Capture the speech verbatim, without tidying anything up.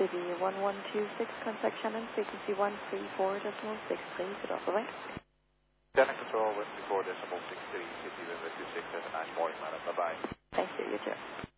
City one one two six, contact Shannon, frequency one three four decimal six three, good bye-bye. Shannon Control, one three four decimal six three, City River two six seven nine, morning, madam, bye-bye. Thank you, you too.